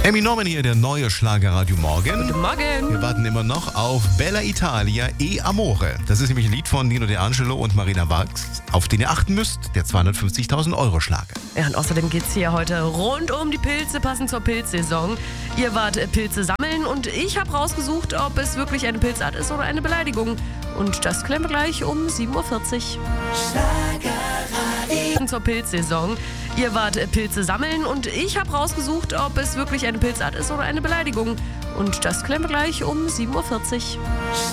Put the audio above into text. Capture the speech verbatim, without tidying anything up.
Emmy Norman hier, der neue Schlagerradio Morgen. Guten Morgen. Wir warten immer noch auf Bella Italia e Amore. Das ist nämlich ein Lied von Nino De Angelo und Marina Wachs, auf den ihr achten müsst, der zweihundertfünfzigtausend Euro Schlager. Ja, und außerdem geht's hier heute rund um die Pilze, passend zur Pilzsaison. Ihr wart äh, Pilze sammeln und ich habe rausgesucht, ob es wirklich eine Pilzart ist oder eine Beleidigung. Und das klären wir gleich um sieben Uhr vierzig. Schlagerradio. Zur Pilzsaison. Ihr wart äh, Pilze sammeln und ich habe rausgesucht, ob es wirklich eine Pilzart ist oder eine Beleidigung. Und das klären wir gleich um sieben Uhr vierzig.